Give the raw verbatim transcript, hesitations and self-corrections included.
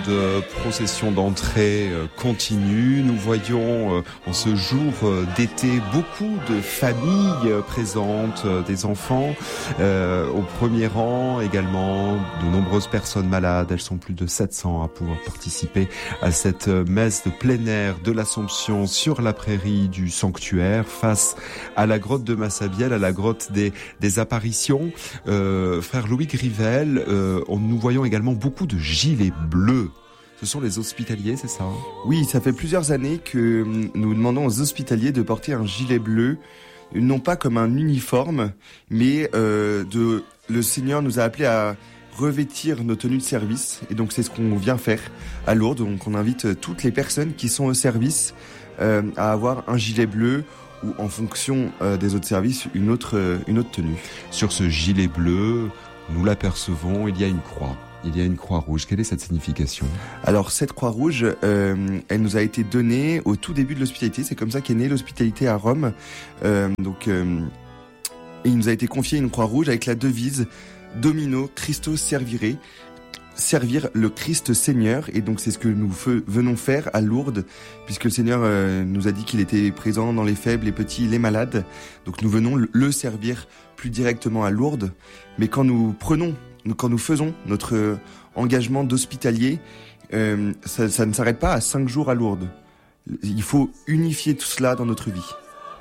de procession d'entrée continue. Nous voyons en ce jour d'été beaucoup de familles présentes, des enfants. Euh, au premier rang également de nombreuses personnes malades. Elles sont plus de sept cents à pouvoir participer à cette messe de plein air de l'Assomption sur la prairie du sanctuaire face à la grotte de Massabielle, à la grotte des, des apparitions. Euh, frère Louis Grivel, euh, nous voyons également beaucoup de gilets bleus. Ce sont les hospitaliers, c'est ça? Oui, ça fait plusieurs années que nous demandons aux hospitaliers de porter un gilet bleu, non pas comme un uniforme, mais euh, de, le Seigneur nous a appelés à revêtir nos tenues de service. Et donc c'est ce qu'on vient faire à Lourdes. Donc on invite toutes les personnes qui sont au service euh, à avoir un gilet bleu ou en fonction euh, des autres services, une autre, euh, une autre tenue. Sur ce gilet bleu, nous l'apercevons, il y a une croix. Il y a une croix rouge. Quelle est cette signification? Alors cette croix rouge, euh, elle nous a été donnée au tout début de l'hospitalité. C'est comme ça qu'est née l'hospitalité à Rome. Euh, donc, euh, il nous a été confié une croix rouge avec la devise Domino Christo Servire, servir le Christ Seigneur. Et donc c'est ce que nous fe- venons faire à Lourdes, puisque le Seigneur euh, nous a dit qu'il était présent dans les faibles, les petits, les malades. Donc nous venons le servir plus directement à Lourdes. Mais quand nous prenons quand nous faisons notre engagement d'hospitalier, euh, ça, ça ne s'arrête pas à cinq jours à Lourdes. Il faut unifier tout cela dans notre vie.